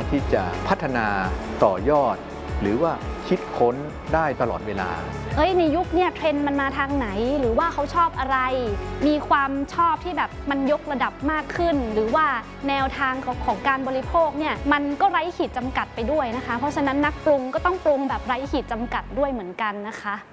ารถที่จะพัฒนาต่อยอดหรือว่าคิดค้นได้ตลอดเวลาในยุคเนี่ยเทรนด์มันมาทางไหนหรือว่าเขาชอบอะไรมีความชอบที่แบบมันยกระดับมากขึ้นหรือว่าแนวทางของการบริโภคเนี่ยมันก็ไร้ขีดจำกัดไปด้วยนะคะเพราะฉะนั้นนักปรุงก็ต้องปรุงแบบไร้ขีดจำกัดด้วยเหมือนกันนะคะ